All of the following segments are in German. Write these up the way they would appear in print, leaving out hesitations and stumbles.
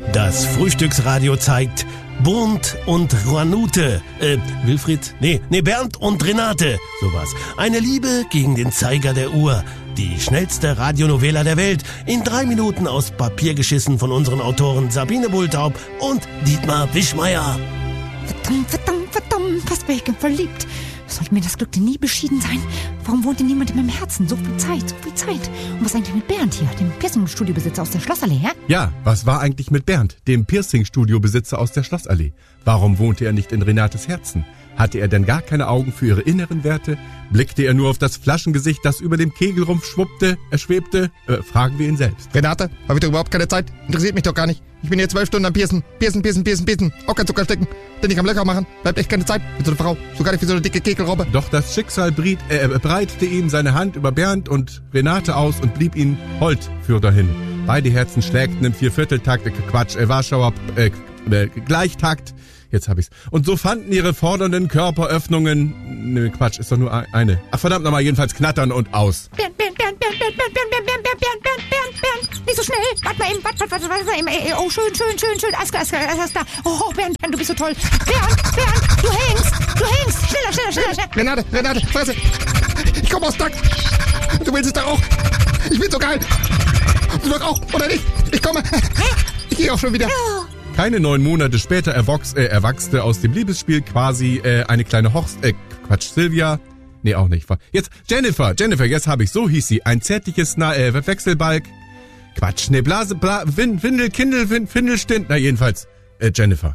Das Frühstücksradio zeigt Bernd und Ranute. Bernd und Renate. Sowas. Eine Liebe gegen den Zeiger der Uhr. Die schnellste Radionovela der Welt. In 3 Minuten aus Papier geschissen von unseren Autoren Sabine Bultaub und Dietmar Wischmeier. Verdammt, fast wäre ich verliebt. Sollte mir das Glück denn nie beschieden sein? Warum wohnt denn niemand in meinem Herzen? So viel Zeit. Und was eigentlich mit Bernd hier, dem Piercing-Studiobesitzer aus der Schlossallee, hä? Ja, was war eigentlich mit Bernd, dem Piercing-Studiobesitzer aus der Schlossallee? Warum wohnte er nicht in Renates Herzen? Hatte er denn gar keine Augen für ihre inneren Werte? Blickte er nur auf das Flaschengesicht, das über dem Kegelrumpf schwebte? Fragen wir ihn selbst. Renate, habe ich doch überhaupt keine Zeit. Interessiert mich doch gar nicht. Ich bin hier 12 Stunden am Piercen. Auch kein Zucker stecken. Denn ich am Löcher machen. Bleibt echt keine Zeit mit so einer Frau. So gar nicht wie so eine dicke Kekelrobbe. Doch das Schicksal breitete ihm seine Hand über Bernd und Renate aus und blieb ihm hold für dahin. Beide Herzen schlägten im 4/4-Takt, Warschauer Gleichtakt. Jetzt hab ich's. Und so fanden ihre fordernden Körperöffnungen... Ne, Quatsch, ist doch nur eine. Ach, verdammt nochmal, jedenfalls knattern und aus. Bernd. Nicht so schnell. Warte mal eben. Oh, schön. Alles klar. Oh, Bernd, du bist so toll. Bernd, du hängst. Schneller. Renate, Fresse. Ich komme aus Takt. Du willst es doch auch. Ich bin so geil. Du doch auch, oder nicht? Ich komme. Ich gehe auch schon wieder. Ja. Keine 9 Monate später erwachste aus dem Liebesspiel quasi eine kleine Silvia. Nee, auch nicht. Jetzt Jennifer, jetzt habe ich, so hieß sie. Ein zärtliches Wechselbalg. Quatsch, ne, Findelstint. Na, jedenfalls, Jennifer.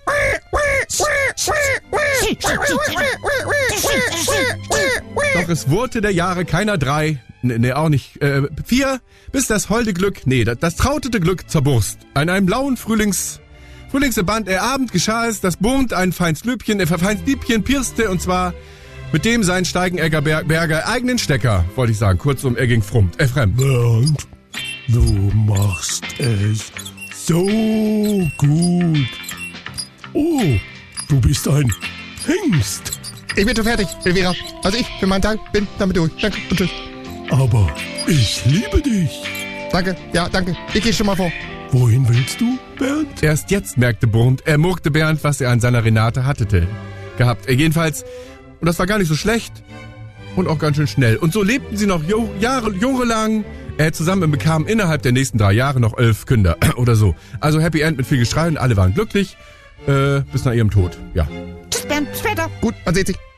Doch es wurde der Jahre keiner 3, auch nicht 4, bis das holde Glück, das trautete Glück zur Brust. An einem blauen Frühlingsabend Abend geschah es, dass Bernd ein feins Liebchen pierste, und zwar mit dem seinen Steigenegger-Berger eigenen Stecker, wollte ich sagen. Kurzum, er ging fremd. Bernd, du machst es so gut. Oh, du bist ein Hengst. Ich bin schon fertig, Elvira. Also ich, für meinen Teil, bin damit durch. Danke und tschüss. Aber ich liebe dich. Danke, ja, danke. Ich gehe schon mal vor. Wohin willst du, Bernd? Erst jetzt merkte Bernd, was er an seiner Renate gehabt. Jedenfalls, und das war gar nicht so schlecht und auch ganz schön schnell. Und so lebten sie noch jahrelang zusammen und bekamen innerhalb der nächsten 3 Jahre noch 11 Kinder oder so. Also Happy End mit viel Geschrei und alle waren glücklich bis nach ihrem Tod. Ja. Tschüss, Bernd, später. Gut, man sieht sich.